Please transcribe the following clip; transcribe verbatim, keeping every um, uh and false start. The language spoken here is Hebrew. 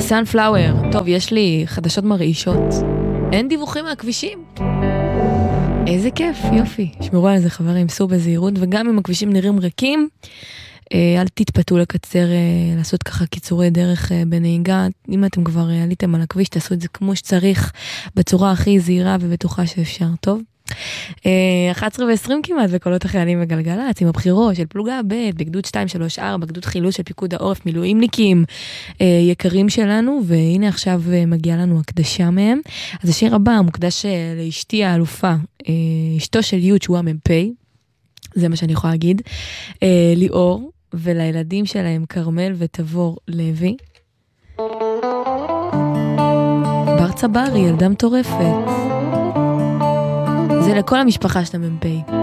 Sunflower. טוב, יש לי חדשות מרעישות. אין דיווחים מהכבישים. איזה כיף, יופי. שמרו על זה חברים, סעו בזהירות, וגם אם הכבישים נראים ריקים, אל תתפתו לקצר, לעשות ככה קיצורי דרך בנהיגה. אם אתם כבר עליתם על הכביש, תעשו את זה כמו שצריך, בצורה הכי זהירה ובטוחה שאפשר. טוב? אחת עשרה ועשרים כמעט בקולות החיילים וגלגלצ, עם הבחירות של פלוגה ב' בגדוד שתיים שלוש ארבע, בגדוד חילוץ של פיקוד העורף, מילואימניקים יקרים שלנו, והנה עכשיו מגיעה לנו הקדשה מהם. אז השיר הבא מוקדש לאשתי האלופה, אשתו של יוד שהוא המ"פ, זה מה שאני יכולה להגיד, ליאור, ולילדים שלהם קרמל ותבור לוי. בר צברי, ילדה מטורפת. זה לכל המשפחה של המ"פ.